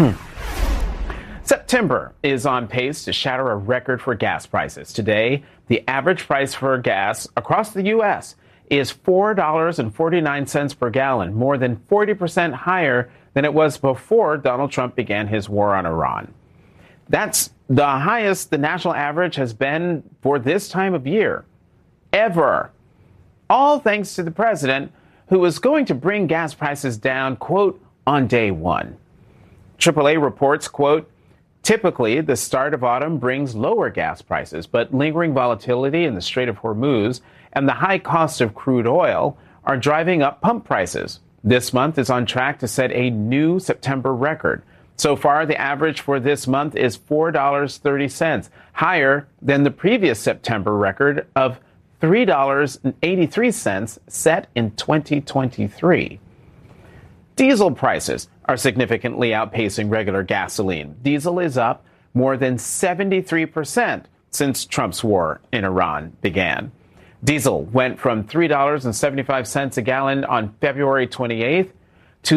September is on pace to shatter a record for gas prices. Today, the average price for gas across the U.S. is $4.49 per gallon, more than 40% higher than it was before Donald Trump began his war on Iran. That's the highest the national average has been for this time of year, ever. All thanks to the president, who was going to bring gas prices down, quote, on day one. AAA reports, quote, typically the start of autumn brings lower gas prices, but lingering volatility in the Strait of Hormuz and the high cost of crude oil are driving up pump prices. This month is on track to set a new September record. So far, the average for this month is $4.30, higher than the previous September record of $3.83 set in 2023. Diesel prices are significantly outpacing regular gasoline. Diesel is up more than 73% since Trump's war in Iran began. Diesel went from $3.75 a gallon on February 28th to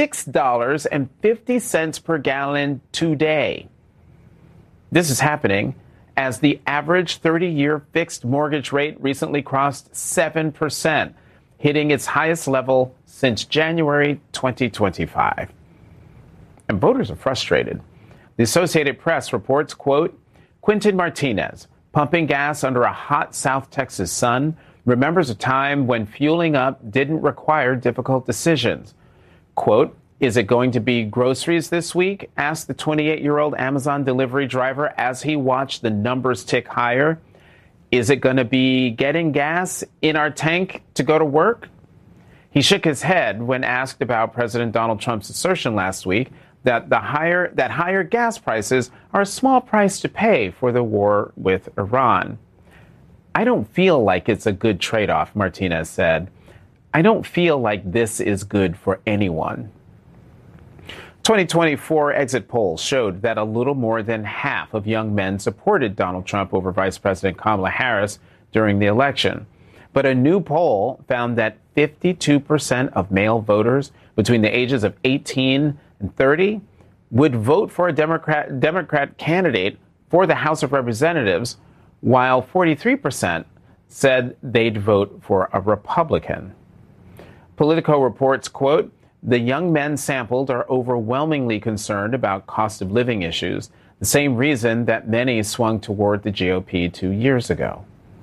$6.50 per gallon today. This is happening as the average 30-year fixed mortgage rate recently crossed 7%, hitting its highest level since January 2025. And voters are frustrated. The Associated Press reports, quote, Quentin Martinez, pumping gas under a hot South Texas sun, remembers a time when fueling up didn't require difficult decisions. Quote, is it going to be groceries this week? Asked the 28-year-old Amazon delivery driver as he watched the numbers tick higher. Is it going to be getting gas in our tank to go to work? He shook his head when asked about President Donald Trump's assertion last week that higher gas prices are a small price to pay for the war with Iran. I don't feel like it's a good trade-off, Martinez said. I don't feel like this is good for anyone. 2024 exit polls showed that a little more than half of young men supported Donald Trump over Vice President Kamala Harris during the election. But a new poll found that 52% of male voters between the ages of 18 and 30 would vote for a Democrat candidate for the House of Representatives, while 43% said they'd vote for a Republican. Politico reports, quote, the young men sampled are overwhelmingly concerned about cost of living issues, the same reason that many swung toward the GOP 2 years ago.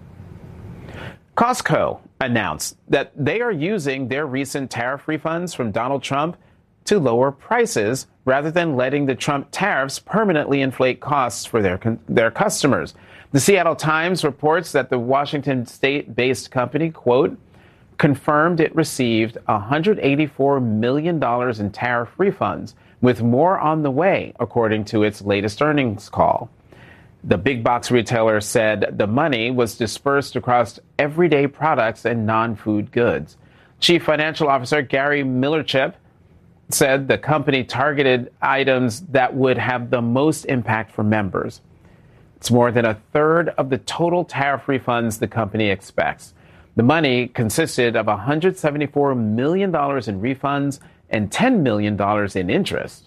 Costco announced that they are using their recent tariff refunds from Donald Trump to lower prices rather than letting the Trump tariffs permanently inflate costs for their customers. The Seattle Times reports that the Washington state-based company, quote, confirmed it received $184 million in tariff refunds, with more on the way, according to its latest earnings call. The big box retailer said the money was dispersed across everyday products and non-food goods. Chief Financial Officer Gary Millerchip said the company targeted items that would have the most impact for members. It's more than a third of the total tariff refunds the company expects. The money consisted of $174 million in refunds and $10 million in interest.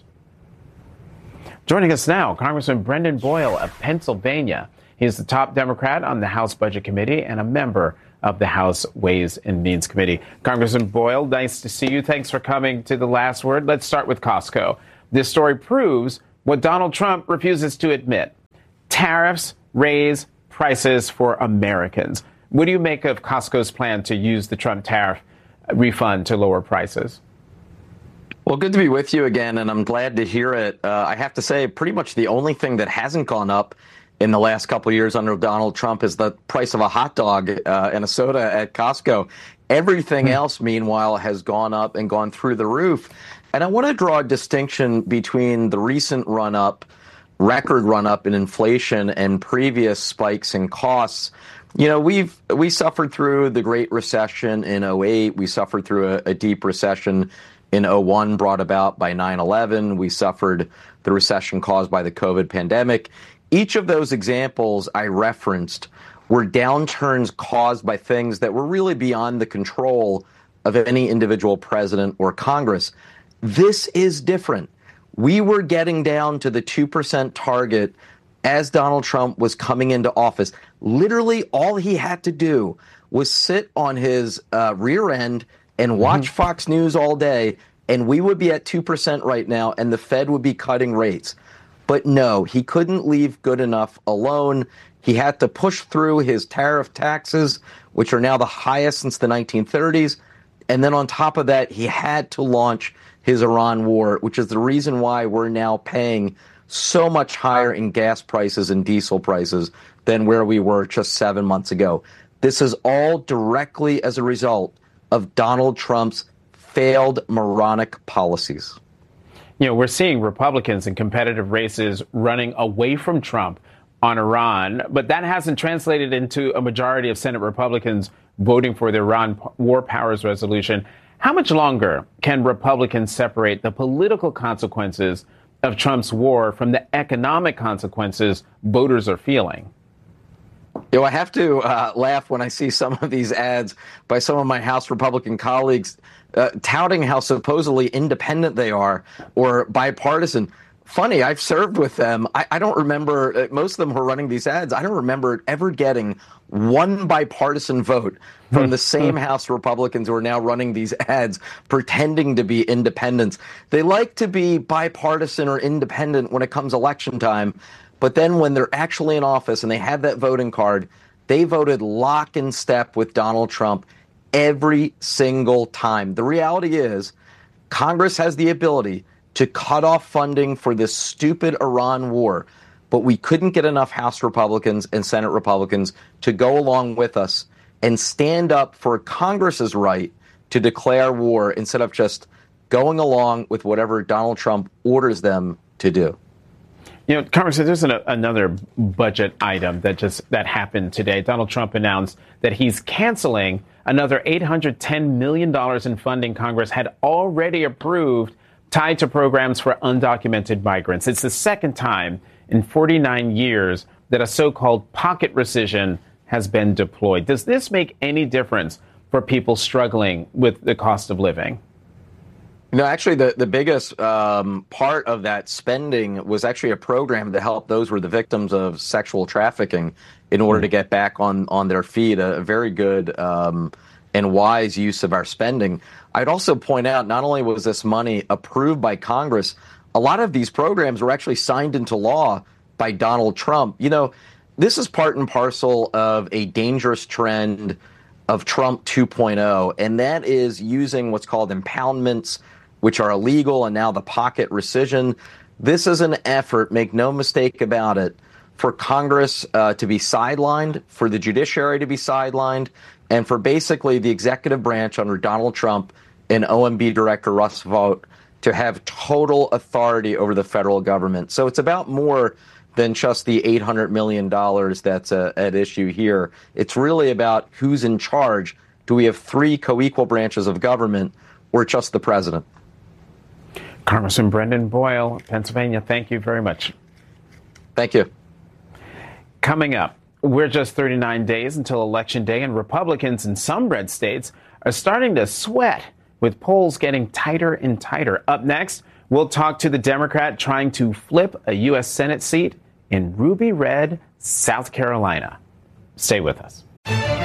Joining us now, Congressman Brendan Boyle of Pennsylvania. He's the top Democrat on the House Budget Committee and a member of the House Ways and Means Committee. Congressman Boyle, nice to see you. Thanks for coming to The Last Word. Let's start with Costco. This story proves what Donald Trump refuses to admit. Tariffs raise prices for Americans. What do you make of Costco's plan to use the Trump tariff refund to lower prices? Well, good to be with you again, and I'm glad to hear it. I have to say, pretty much the only thing that hasn't gone up in the last couple of years under Donald Trump is the price of a hot dog and a soda at Costco. Everything else, meanwhile, has gone up and gone through the roof. And I want to draw a distinction between the recent record run-up in inflation and previous spikes in costs. You know, we suffered through the Great Recession in 2008. We suffered through a deep recession in 2001 brought about by 9/11. We suffered the recession caused by the COVID pandemic. Each of those examples I referenced were downturns caused by things that were really beyond the control of any individual president or Congress. This is different. We were getting down to the 2% target as Donald Trump was coming into office. Literally, all he had to do was sit on his rear end and watch Fox News all day, and we would be at 2% right now, and the Fed would be cutting rates. But no, he couldn't leave good enough alone. He had to push through his tariff taxes, which are now the highest since the 1930s. And then on top of that, he had to launch his Iran war, which is the reason why we're now paying so much higher in gas prices and diesel prices than where we were just 7 months ago. This is all directly as a result of Donald Trump's failed moronic policies. You know, we're seeing Republicans in competitive races running away from Trump on Iran, but that hasn't translated into a majority of Senate Republicans voting for the Iran War Powers Resolution. How much longer can Republicans separate the political consequences of Trump's war from the economic consequences voters are feeling? You know, I have to laugh when I see some of these ads by some of my House Republican colleagues touting how supposedly independent they are or bipartisan. Funny, I've served with them. I don't remember, most of them who are running these ads, I don't remember ever getting one bipartisan vote from the same House Republicans who are now running these ads pretending to be independents. They like to be bipartisan or independent when it comes election time, but then when they're actually in office and they have that voting card, they voted lock and step with Donald Trump every single time. The reality is Congress has the ability to cut off funding for this stupid Iran war, but we couldn't get enough House Republicans and Senate Republicans to go along with us and stand up for Congress's right to declare war instead of just going along with whatever Donald Trump orders them to do. You know, Congressman, there's another budget item that happened today. Donald Trump announced that he's canceling another $810 million in funding Congress had already approved tied to programs for undocumented migrants. It's the second time in 49 years that a so-called pocket rescission has been deployed. Does this make any difference for people struggling with the cost of living? No, actually, the biggest part of that spending was actually a program to help those who were the victims of sexual trafficking in order to get back on their feet. A very good and wise use of our spending. I'd also point out, not only was this money approved by Congress, a lot of these programs were actually signed into law by Donald Trump. You know, this is part and parcel of a dangerous trend of Trump 2.0, and that is using what's called impoundments, which are illegal, and now the pocket rescission. This is an effort, make no mistake about it, for Congress to be sidelined, for the judiciary to be sidelined, and for basically the executive branch under Donald Trump and OMB Director Russ Vought to have total authority over the federal government. So it's about more than just the $800 million that's at issue here. It's really about who's in charge. Do we have three co-equal branches of government or just the president? Congressman Brendan Boyle, Pennsylvania, thank you very much. Thank you. Coming up, we're just 39 days until Election Day, and Republicans in some red states are starting to sweat, with polls getting tighter and tighter. Up next, we'll talk to the Democrat trying to flip a U.S. Senate seat in Ruby Red, South Carolina. Stay with us.